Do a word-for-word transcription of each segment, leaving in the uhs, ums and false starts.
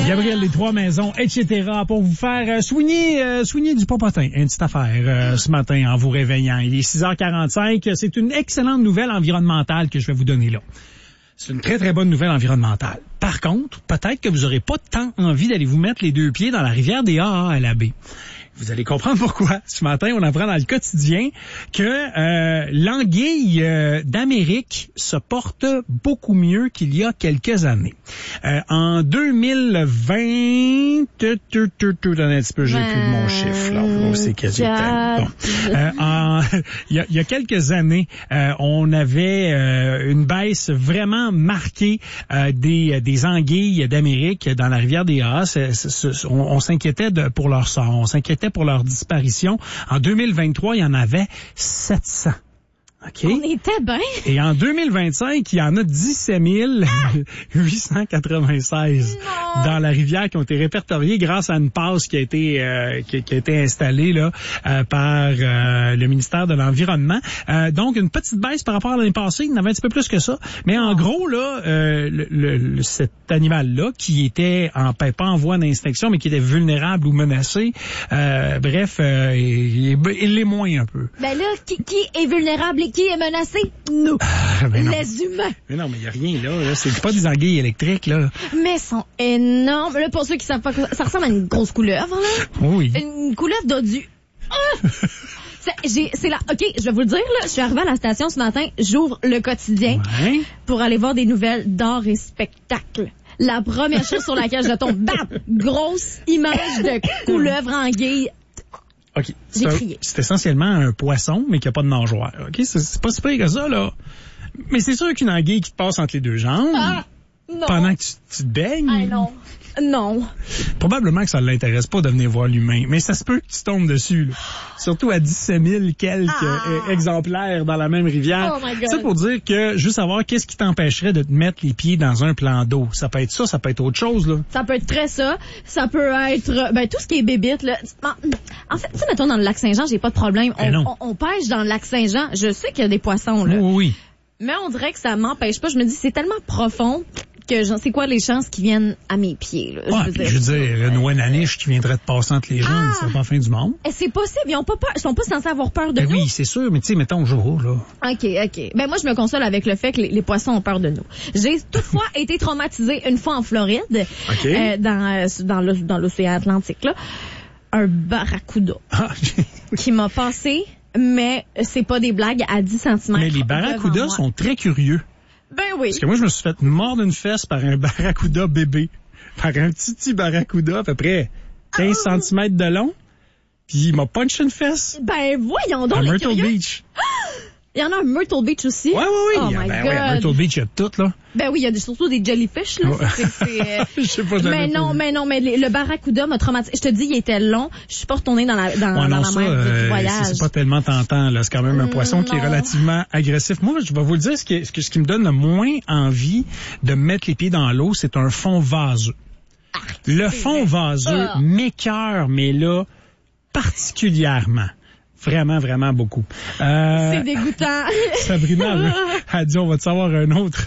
Gabriel des Trois-Maisons, et cetera pour vous faire euh, soigner, euh, soigner du popotin. Une petite affaire euh, ce matin en vous réveillant. Il est six heures quarante-cinq. C'est une excellente nouvelle environnementale que je vais vous donner là. C'est une très, très bonne nouvelle environnementale. Par contre, peut-être que vous n'aurez pas tant envie d'aller vous mettre les deux pieds dans la rivière des A A à la baie. Vous allez comprendre pourquoi. Ce matin, on apprend dans le quotidien que euh, l'anguille euh, d'Amérique se porte beaucoup mieux qu'il y a quelques années. Euh, en deux mille vingt, tout, tout, tout, tout, un petit peu, j'ai plus de mon chiffre là. Où c'est que j'étais. Bon. Euh, en, il, y a, il y a quelques années, euh, on avait euh, une baisse vraiment marquée euh, des, des anguilles d'Amérique dans la rivière des A A. C'est, c'est, on, on s'inquiétait de, pour leur sort. On s'inquiétait pour leur disparition. En deux mille vingt-trois, il y en avait sept cents. OK? On était bien. Et en deux mille vingt-cinq, il y en a dix-sept mille huit cent quatre-vingt-seize non. dans la rivière qui ont été répertoriés grâce à une passe qui a été euh, qui, qui a été installée là euh, par euh, le ministère de l'Environnement. Euh, donc une petite baisse par rapport à l'année passée, il y en avait un petit peu plus que ça. Mais en gros là, euh, le, le, cet animal-là qui était en pas en voie d'extinction, mais qui était vulnérable ou menacé, euh, bref, euh, il, il l'est moins un peu. Ben là, qui, qui est vulnérable? Qui est menacé? Nous. Ah, ben les humains. Mais non, mais il n'y a rien là, là. C'est pas des anguilles électriques, là. Mais elles sont énormes. Là, pour ceux qui savent pas, ça ressemble à une grosse couleuvre, là. Oui. Une couleuvre dodu. Ah! c'est, j'ai, c'est là. OK, je vais vous le dire, là. Je suis arrivée à la station ce matin, j'ouvre le quotidien ouais. pour aller voir des nouvelles d'art et spectacle. La première chose sur laquelle je tombe, bam! Grosse image de couleuvre anguille. OK. J'ai c'est, crié. C'est essentiellement un poisson, mais qui n'a pas de nageoire. OK? C'est, c'est pas si pire que ça, là. Mais c'est sûr qu'une anguille qui te passe entre les deux jambes, ah, non. pendant que tu, tu te baignes... Ah non. Non. Probablement que ça ne l'intéresse pas de venir voir l'humain, mais ça se peut que tu tombes dessus, là. Surtout à dix-sept mille quelques ah. exemplaires dans la même rivière. Oh my God. C'est pour dire que, juste savoir qu'est-ce qui t'empêcherait de te mettre les pieds dans un plan d'eau. Ça peut être ça, ça peut être autre chose, là. Ça peut être très ça. Ça peut être, ben, tout ce qui est bébite, là. En fait, tu sais, mettons, dans le lac Saint-Jean, j'ai pas de problème. On, on, on pêche dans le lac Saint-Jean. Je sais qu'il y a des poissons, là. Oui, oui. Mais on dirait que ça m'empêche pas. Je me dis, c'est tellement profond que je sais quoi les chances qui viennent à mes pieds, là. Ouais, je veux dire, je veux dire une ouananiche qui viendrait te passer entre les jambes, ah, c'est pas la fin du monde. C'est possible. Ils ont pas peur. Ils sont pas censés avoir peur de ben nous. Oui, c'est sûr, mais tu sais, mettons jour, là. OK, OK. Ben, moi, je me console avec le fait que les, les poissons ont peur de nous. J'ai toutefois été traumatisée une fois en Floride, okay. euh, dans, dans, le, dans l'océan Atlantique, là. Un barracuda ah, qui m'a passé, mais c'est pas des blagues, à dix centimètres. Mais les barracudas sont très curieux. Ben oui. Parce que moi, je me suis fait mordre une fesse par un barracuda bébé. Par un petit petit barracuda à peu près quinze oh. centimètres de long. Puis il m'a punché une fesse. Ben voyons donc. À les Myrtle curieux. Beach. Il y en a à Myrtle Beach aussi. Oui, oui, oui. Oh il y a, my ben, God. ouais, à Myrtle Beach, il y a tout, là. Ben oui, il y a des, surtout des jellyfish, là. Ouais. C'est, c'est, euh... je sais pas, mais non, mais non, mais le barracuda m'a traumatisé. Je te dis, il était long. Je suis pas retournée dans la, dans, ouais, dans non, la ça, mer euh, du voyage. C'est, c'est pas tellement tentant, là. C'est quand même un poisson mm, qui est relativement agressif. Moi, je vais vous le dire, ce qui, ce qui, ce qui me donne le moins envie de mettre les pieds dans l'eau, c'est un fond vaseux. Ah, le fond vaseux ah. m'écœure, mais là, particulièrement. Vraiment, vraiment beaucoup. Euh, c'est dégoûtant. Sabrina a dit, on va te savoir un autre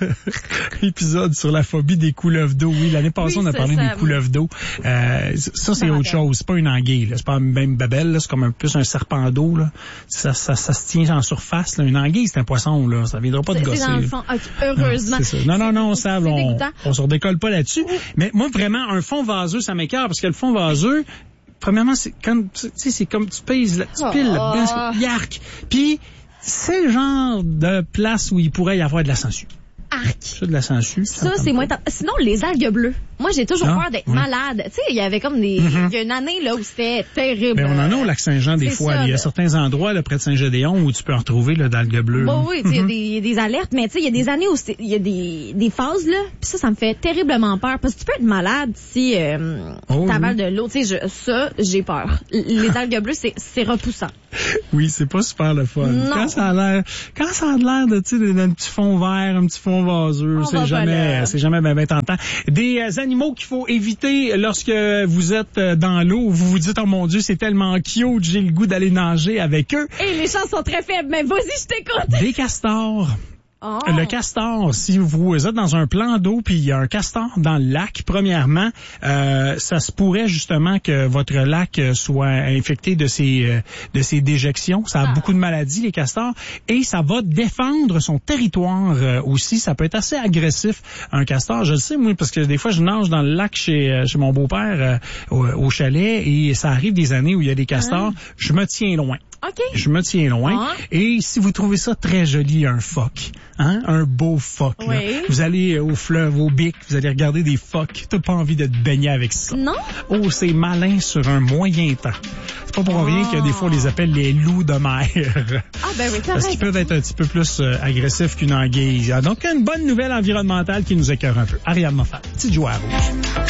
épisode sur la phobie des couleuvres d'eau. Oui, l'année passée, oui, on a parlé ça, des couleuvres d'eau. Euh, ça, c'est autre chose. C'est pas une anguille, là. C'est pas même babelle, là. C'est comme un plus un serpent d'eau, là. Ça, ça, ça se tient en surface, là. Une anguille, c'est un poisson, là. Ça viendra pas de gosser. C'est dans le fond. Okay, heureusement. Non, c'est ça. non, non, non, ça, on, on se redécolle pas là-dessus. Mais moi, vraiment, un fond vaseux, ça m'écœure, parce que le fond vaseux, premièrement, c'est quand tu sais, c'est comme tu pèses, là, tu piles là-dedans, oh. Yark. Puis c'est le genre de place où il pourrait y avoir de la sangsue. Arc. Ça, de la sangsue. Ça, c'est moins... Sinon, les algues bleues. Moi, j'ai toujours ah, peur d'être oui. malade. Tu sais, il y avait comme des... Mm-hmm. Il y a une année, là, où c'était terrible. Ben, on en a au lac Saint-Jean, des c'est fois. Ça, il y a là. certains endroits, là, près de Saint-Gédéon, où tu peux en retrouver, là, d'algues bleues. Bon, oui, il mm-hmm. y a des, des alertes, mais tu sais, il y a des années où il y a des, des phases, là, puis ça, ça me fait terriblement peur. Parce que tu peux être malade si euh, oh, t'avales oui. de l'eau. Tu sais, ça, j'ai peur. Les algues bleues, c'est, c'est repoussant. Oui, c'est pas super le fun. Non. Quand ça a l'air, quand ça a l'air de, tu sais, d'un petit fond vert, un petit fond vaseux, on c'est jamais, c'est jamais bien, bien tentant. Des euh, animaux qu'il faut éviter lorsque vous êtes euh, dans l'eau, vous vous dites, oh mon Dieu, c'est tellement cute, j'ai le goût d'aller nager avec eux. Et les chances sont très faibles, mais vas-y, je t'écoute. Des castors. Oh. Le castor, si vous êtes dans un plan d'eau puis il y a un castor dans le lac, premièrement, euh, ça se pourrait justement que votre lac soit infecté de ces euh, de ces déjections. Ça a ah. beaucoup de maladies, les castors, et ça va défendre son territoire euh, aussi. Ça peut être assez agressif, un castor. Je le sais, moi, parce que des fois, je nage dans le lac chez chez mon beau-père euh, au, au chalet, et ça arrive des années où il y a des castors. Ah. Je me tiens loin. Okay. Je me tiens loin. Ah. Et si vous trouvez ça très joli, un phoque, hein, un beau phoque, oui. là, vous allez au fleuve, au bic, vous allez regarder des phoques. T'as pas envie de te baigner avec ça. Non. Oh, c'est malin sur un moyen temps. C'est pas pour oh. rien que des fois on les appelle les loups de mer. Ah ben oui, parce qu'ils peuvent être un petit peu plus euh, agressifs qu'une anguille. Donc une bonne nouvelle environnementale qui nous écœure un peu. Ariane Moffat, petite joie à rouge.